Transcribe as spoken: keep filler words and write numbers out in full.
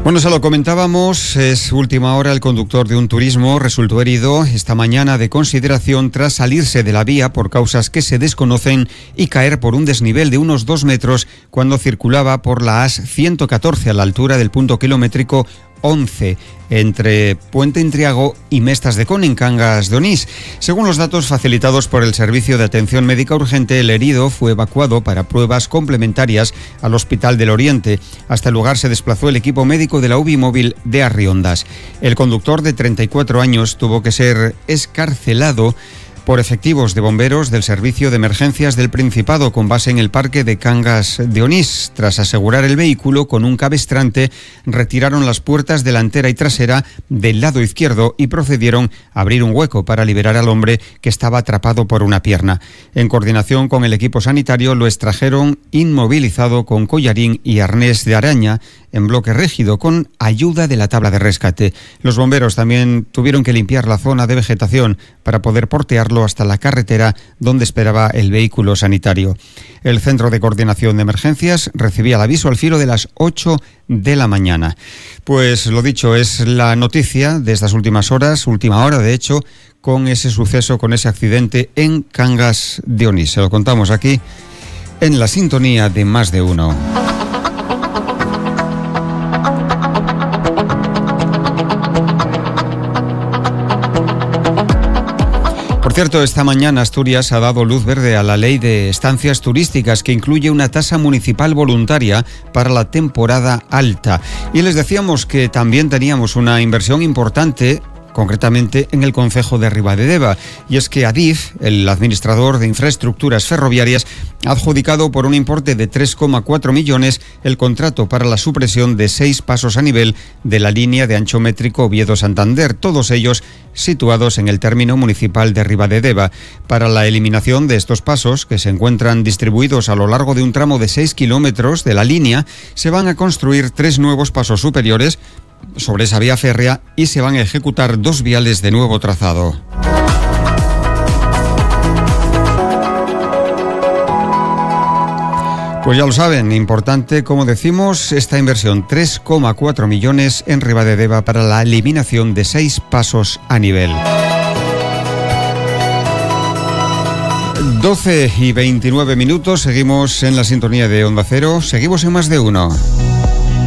Bueno, se lo comentábamos, es última hora. El conductor de un turismo resultó herido esta mañana de consideración tras salirse de la vía por causas que se desconocen y caer por un desnivel de unos dos metros cuando circulaba por la A S ciento catorce a la altura del punto kilométrico once entre Puente Intriago y Mestas de Con, en Cangas de Onís. Según los datos facilitados por el Servicio de Atención Médica Urgente, el herido fue evacuado para pruebas complementarias al Hospital del Oriente. Hasta el lugar se desplazó el equipo médico de la U B I móvil de Arriondas. El conductor, de treinta y cuatro años, tuvo que ser excarcelado por efectivos de bomberos del Servicio de Emergencias del Principado, con base en el parque de Cangas de Onís. Tras asegurar el vehículo con un cabestrante, retiraron las puertas delantera y trasera del lado izquierdo y procedieron a abrir un hueco para liberar al hombre, que estaba atrapado por una pierna. En coordinación con el equipo sanitario, lo extrajeron inmovilizado con collarín y arnés de araña en bloque rígido, con ayuda de la tabla de rescate. Los bomberos también tuvieron que limpiar la zona de vegetación para poder portearlo hasta la carretera donde esperaba el vehículo sanitario. El Centro de Coordinación de Emergencias recibía el aviso al filo de las ocho de la mañana. Pues lo dicho, es la noticia de estas últimas horas, última hora de hecho, con ese suceso, con ese accidente en Cangas de Onís. Se lo contamos aquí en la sintonía de Más de Uno. Por cierto, esta mañana Asturias ha dado luz verde a la ley de estancias turísticas, que incluye una tasa municipal voluntaria para la temporada alta. Y les decíamos que también teníamos una inversión importante, concretamente en el concejo de Ribadedeva, y es que Adif, el administrador de infraestructuras ferroviarias, ha adjudicado por un importe de tres coma cuatro millones el contrato para la supresión de seis pasos a nivel de la línea de ancho métrico Oviedo-Santander, todos ellos situados en el término municipal de Ribadedeva. Para la eliminación de estos pasos, que se encuentran distribuidos a lo largo de un tramo de seis kilómetros de la línea, se van a construir tres nuevos pasos superiores sobre esa vía férrea y se van a ejecutar dos viales de nuevo trazado. Pues ya lo saben, importante, como decimos, esta inversión, tres coma cuatro millones en Ribadedeva para la eliminación de seis pasos a nivel. doce y veintinueve minutos, seguimos en la sintonía de Onda Cero, seguimos en Más de Uno.